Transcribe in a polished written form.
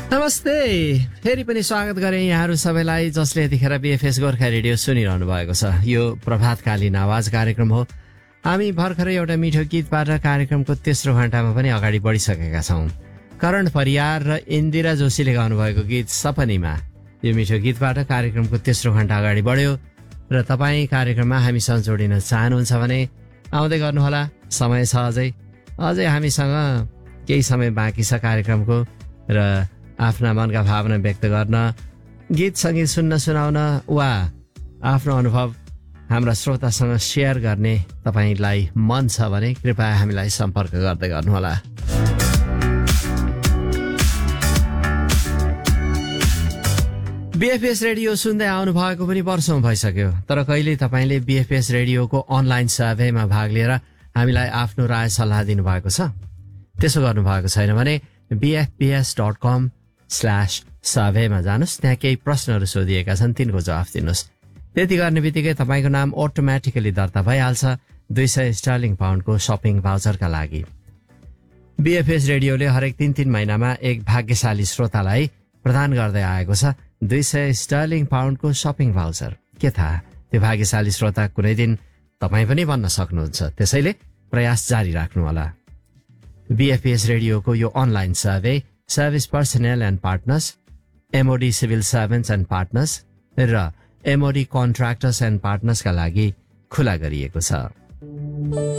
नमस्ते, फेरि पनि स्वागत गरे यहाँहरू सबैलाई जसले यतिखेर बीएफएस गोर्खा रेडियो सुनिरहनु भएको छ। यो प्रभातकालीन आवाज कार्यक्रम हो। हामी भर्खरै एउटा मिठो गीतबाट कार्यक्रमको तेस्रो घण्टामा पनि अगाडि बढिसकेका छौँ। करण परियार र इन्दिरा जोशीले गाउनुभएको गीत सपनीमा, यो मिठो गीतबाट कार्यक्रमको तेस्रो घण्टा अगाडि बढ्यो र तपाईँ कार्यक्रममा हामीसँग जोडिन चाहनुहुन्छ भने आउँदै गर्नुहोला। समय छ अझै हामीसँग केही समय बाँकी छ कार्यक्रमको र आफ्ना मनका भावना व्यक्त गर्न, गीत सङ्गीत सुनाउन वा आफ्नो अनुभव हाम्रा श्रोतासँग सेयर गर्ने तपाईँलाई मन छ भने कृपया हामीलाई सम्पर्क गर्दै गर्नुहोला। बीएफएस रेडियो सुन्दै आउनु भएको पनि वर्षौं भइसक्यो, तर कहिले तपाईँले बीएफएस रेडियोको अनलाइन सर्वेमा भाग लिएर हामीलाई आफ्नो राय सल्लाह दिनुभएको छ? त्यसो गर्नुभएको छैन भने bfps.com/survey मा जानुहोस्। त्यहाँ केही प्रश्नहरू सोधिएका छन्, तिनको जवाफ दिनुहोस्। त्यति गर्ने बित्तिकै तपाईँको नाम अटोमेटिकली दर्ता भइहाल्छ 200 स्टर्लिङ पाउन्डको शपिङ भाउचरका लागि। बीएफएस रेडियोले हरेक 3 महिनामा एक भाग्यशाली श्रोतालाई प्रदान गर्दै आएको छ 200 स्टर्लिङ पाउन्डको शपिङ भाउचर। के थाहा, त्यो भाग्यशाली श्रोता कुनै दिन तपाईँ पनि बन्न सक्नुहुन्छ। त्यसैले प्रयास जारी राख्नुहोला। बीएफएस रेडियोको यो online survey service personal and partners, MoD civil servants and partners र एमओडी कन्ट्र्याक्टर्स एन्ड पार्टनर्सका लागि खुला गरिएको छ।